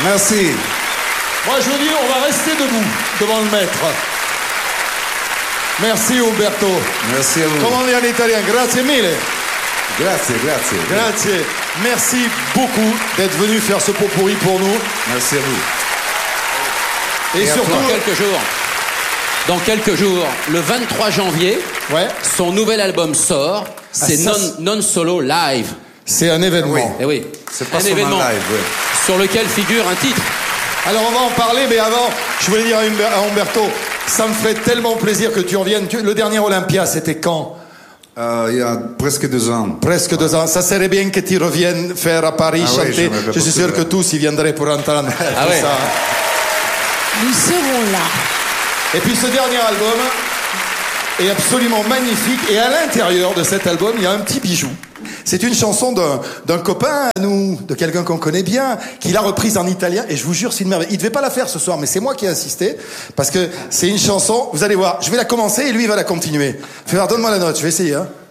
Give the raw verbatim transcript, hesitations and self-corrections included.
Merci. Moi, je vous dis, on va rester debout devant le maître. Merci, Umberto. Merci à vous. Comment on dit en italien? Grazie mille. Grazie, grazie. Grazie. Merci beaucoup d'être venu faire ce pot pourri pour nous. Merci à vous. Et, Et surtout... dans quelques jours, dans quelques jours, le vingt-trois janvier, ouais. son nouvel album sort. C'est ah, non, non Solo Live. C'est un événement. Oui. Et oui. C'est pas un événement live, oui. sur lequel figure un titre. Alors on va en parler, mais avant, je voulais dire à, Humber, à Umberto, ça me fait tellement plaisir que tu reviennes. Tu, le dernier Olympia, c'était quand? euh, Il y a presque deux ans. Presque deux ans. Ça serait bien que tu reviennes faire à Paris ah chanter. Oui, je suis sûr que tous y viendraient pour entendre ah tout ouais. ça. Nous serons là. Et puis ce dernier album est absolument magnifique. Et à l'intérieur de cet album, il y a un petit bijou. C'est une chanson d'un, d'un copain à nous, de quelqu'un qu'on connaît bien, qui l'a reprise en italien. Et je vous jure, c'est une merveille. Il devait pas la faire ce soir, mais c'est moi qui ai insisté. Parce que c'est une chanson, vous allez voir, je vais la commencer et lui va la continuer. Fais voir, donne-moi la note, je vais essayer. Hein.